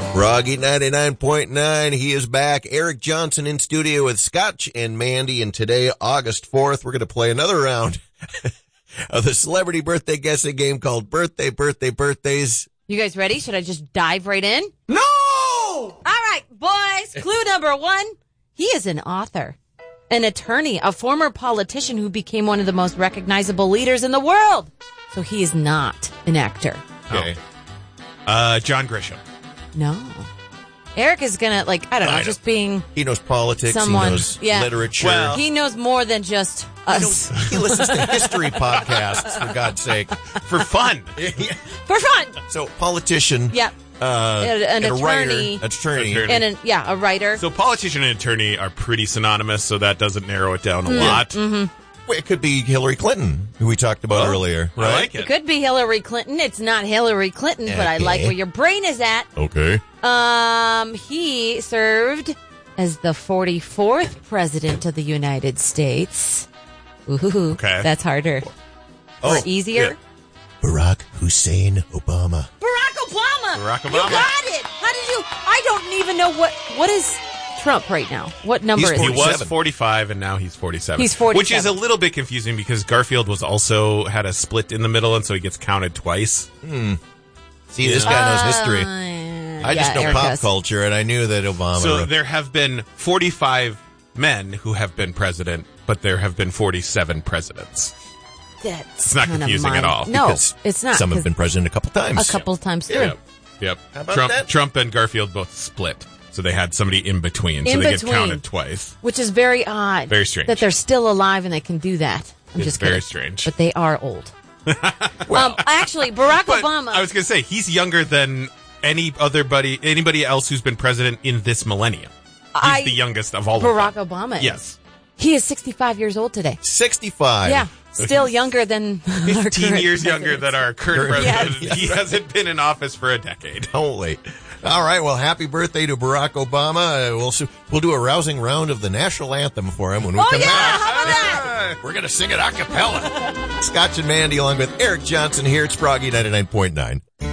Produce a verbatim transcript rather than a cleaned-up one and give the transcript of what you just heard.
Froggy ninety-nine point nine, he is back. Eric Johnson in studio with Scotch and Mandy, and today, August fourth, we're going to play another round of the celebrity birthday guessing game called Birthday, Birthday, Birthdays. You guys ready? Should I just dive right in? No! All right, boys. Clue number one. He is an author, an attorney, a former politician who became one of the most recognizable leaders in the world. So he is not an actor. Okay. Uh, John Grisham. No. Eric is going to, like, I don't know, I just being He knows politics, someone. he knows yeah. literature. Well, He knows more than just us. He listens to history podcasts, for God's sake. For fun. For fun. So, politician, Yeah. uh, An- an and a writer, attorney. attorney. Attorney. And, an, yeah, a writer. So politician and attorney are pretty synonymous, so that doesn't narrow it down a lot. Mm-hmm. Well, it could be Hillary Clinton, who we talked about Oh, earlier, I right? like It it. could be Hillary Clinton. It's not Hillary Clinton, but I Okay. like where your brain is at. Okay. Um, he served as the forty-fourth president of the United States. Ooh, Okay. that's harder. Oh, or easier. yeah. Barack Hussein Obama. Barack Obama. Barack You Obama. got it. How did you? I don't even know what what is Trump right now. What number He's is He he? was forty-seven. forty-five, and now he's forty-seven. He's forty-seven. Which is a little bit confusing because Garfield was also had a split in the middle, and so he gets counted twice. See, this guy knows history. Uh, I just yeah, know Eric pop does. culture, and I knew that Obama. So there have been forty-five men who have been president, but there have been forty-seven presidents. That's It's not kinda confusing at mind- all, No, because it's not. Some have 'cause been president a couple times. a couple times through. Yep. Yep. How about Trump, that? Trump and Garfield both split, so they had somebody in between, so In they between. get counted twice. Which is very odd. Very strange. That they're still alive and they can do that. I'm It's just very kidding. strange. But they are old. um, actually, Barack But Obama. I was going to say he's younger than any other buddy, anybody else who's been president in this millennium. He's I- the youngest of all Barack of them. Obama. is. Yes, He is sixty-five years old today. sixty-five. Yeah. Still younger than our fifteen current years younger president. than our current Current- president. Yeah. He hasn't been in office for a decade. Holy. All right. Well, happy birthday to Barack Obama. Uh, we'll s- we'll do a rousing round of the national anthem for him when we Oh, come yeah. back. How about that? We're going to sing it a cappella. Scotch and Mandy along with Eric Johnson here at Sproggy ninety-nine point nine.